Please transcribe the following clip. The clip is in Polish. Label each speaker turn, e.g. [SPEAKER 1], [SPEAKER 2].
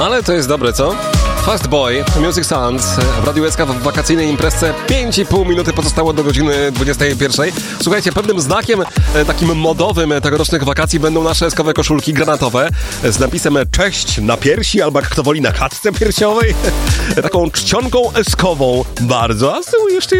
[SPEAKER 1] Ale to jest dobre, co? Fast Boy, Music Sounds w Radiu SK w wakacyjnej imprezce. 5,5 minuty pozostało do godziny 21. Słuchajcie, pewnym znakiem takim modowym tegorocznych wakacji będą nasze eskowe koszulki granatowe z napisem cześć na piersi, albo jak kto woli na klatce piersiowej. Taką czcionką eskową bardzo. A z tyłu jeszcze